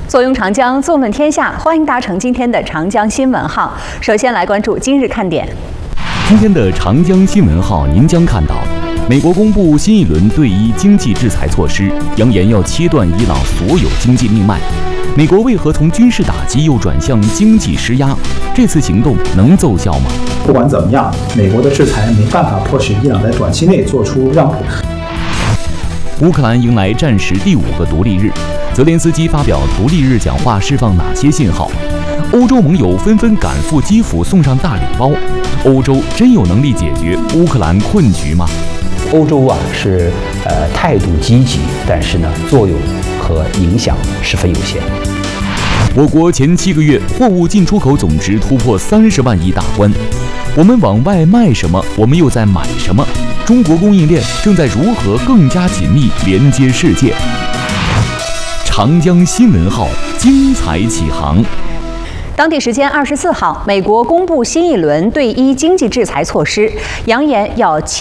坐拥长江，坐问天下，欢迎搭乘今天的长江新闻号。首先来关注今日看点。 今天的长江新闻号，您将看到：美国公布新一轮对伊经济制裁措施，扬言要切断伊朗所有经济命脉。美国为何从军事打击又转向经济施压？这次行动能奏效吗？ 不管怎么样，美国的制裁没办法迫使伊朗在短期内做出让步。 乌克兰迎来战时第5个独立日，泽连斯基发表独立日讲话，释放哪些信号？欧洲盟友纷纷赶赴基辅送上大礼包，欧洲真有能力解决乌克兰困局吗？ 欧洲是态度积极，但是呢作用和影响十分有限。 我国前7个月货物进出口总值突破30万亿大关，我们往外卖什么？我们又在买什么？中国供应链正在如何更加紧密连接世界？长江新闻号精彩启航。 当地时间24号，美国公布新一轮对伊经济制裁措施，扬言要